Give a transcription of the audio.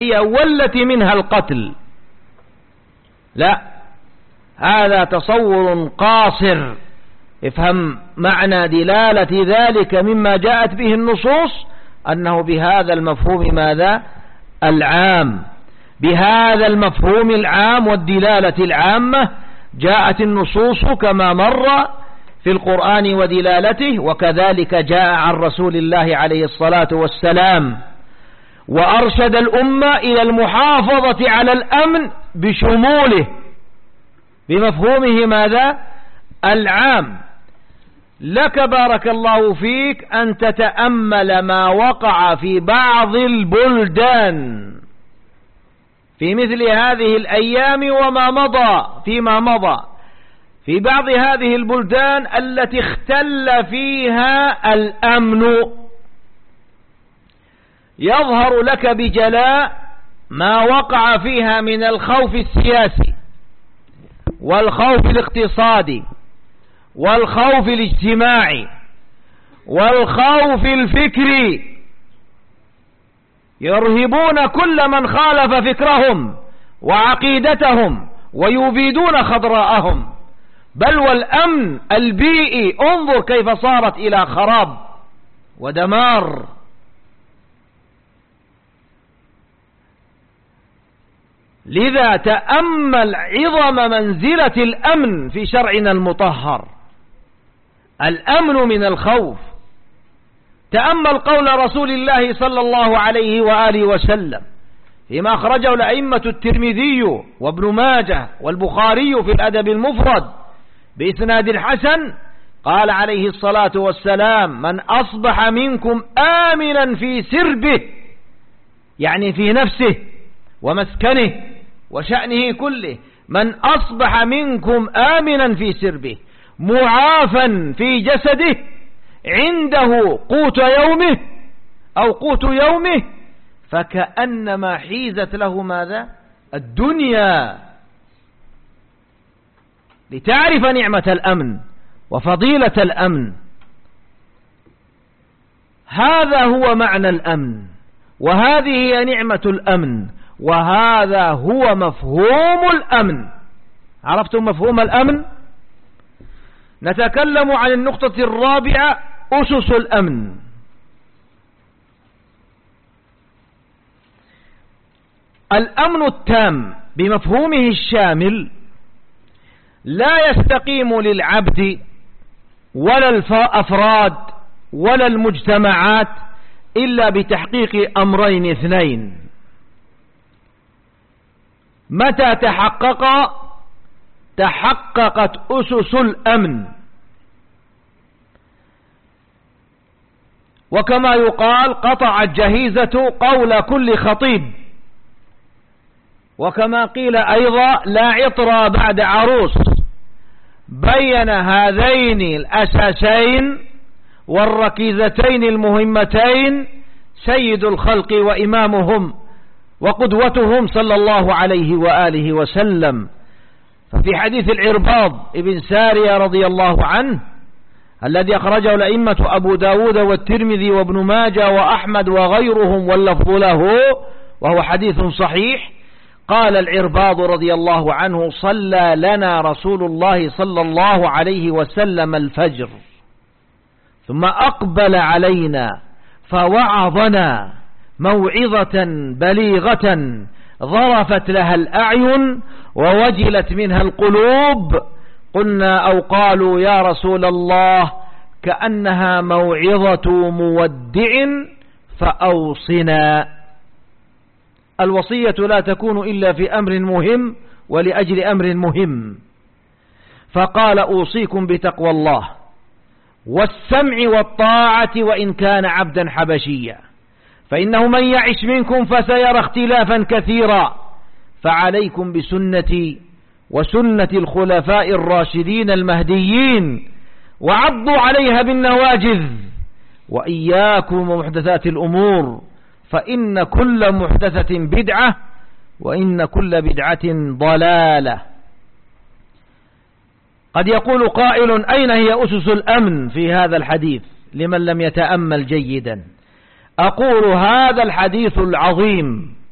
والتي منها القتل. لا، هذا تصور قاصر. افهم معنى دلالة ذلك مما جاءت به النصوص، أنه بهذا المفهوم ماذا؟ العام. بهذا المفهوم العام والدلالة العامة جاءت النصوص كما مر في القرآن ودلالته، وكذلك جاء عن رسول الله عليه الصلاة والسلام، وأرشد الأمة إلى المحافظة على الأمن بشموله بمفهومه ماذا؟ العام. لك بارك الله فيك أن تتأمل ما وقع في بعض البلدان في مثل هذه الأيام وما مضى فيما مضى، في بعض هذه البلدان التي اختل فيها الأمن. يظهر لك بجلاء ما وقع فيها من الخوف السياسي والخوف الاقتصادي والخوف الاجتماعي والخوف الفكري، يرهبون كل من خالف فكرهم وعقيدتهم ويبيدون خضراءهم، بل والأمن البيئي انظر كيف صارت إلى خراب ودمار. لذا تأمل عظم منزلة الأمن في شرعنا المطهر، الأمن من الخوف. تأمل قول رسول الله صلى الله عليه وآله وسلم فيما أخرجه الأئمة الترمذي وابن ماجه والبخاري في الأدب المفرد بإسناد حسن، قال عليه الصلاة والسلام: من أصبح منكم آمنا في سربه، يعني في نفسه ومسكنه وشأنه كله، من أصبح منكم آمنا في سربه معافا في جسده عنده قوت يومه أو قوت يومه، فكأنما حيزت له ماذا؟ الدنيا. لتعرف نعمة الأمن وفضيلة الأمن. هذا هو معنى الأمن، وهذه هي نعمة الأمن، وهذا هو مفهوم الأمن. عرفتم مفهوم الأمن؟ نتكلم عن النقطة الرابعة، أسس الأمن. الأمن التام بمفهومه الشامل لا يستقيم للعبد ولا الأفراد ولا المجتمعات إلا بتحقيق أمرين اثنين. متى تحققت أسس الأمن، وكما يقال قطع الجهيزة قول كل خطيب، وكما قيل أيضا لا عطر بعد عروس. بين هذين الأساسين والركيزتين المهمتين سيد الخلق وإمامهم وقدوتهم صلى الله عليه وآله وسلم. ففي حديث العرباض ابن سارية رضي الله عنه الذي أخرجه الأئمة أبو داود والترمذي وابن ماجه وأحمد وغيرهم واللفظ له وهو حديث صحيح، قال العرباض رضي الله عنه: صلى لنا رسول الله صلى الله عليه وسلم الفجر ثم أقبل علينا فوعظنا موعظة بليغة ظرفت لها الأعين ووجلت منها القلوب. قلنا أو قالوا يا رسول الله كأنها موعظة مودع فأوصنا. الوصية لا تكون إلا في أمر مهم ولأجل أمر مهم، فقال: أوصيكم بتقوى الله والسمع والطاعة وإن كان عبدا حبشيا، فإنه من يعش منكم فسيرى اختلافا كثيرا، فعليكم بسنتي وسنة الخلفاء الراشدين المهديين وعضوا عليها بالنواجذ، وإياكم ومحدثات الأمور، فإن كل محدثة بدعة وإن كل بدعة ضلالة. قد يقول قائل: أين هي أسس الأمن في هذا الحديث لمن لم يتأمل جيدا؟ أقول: هذا الحديث العظيم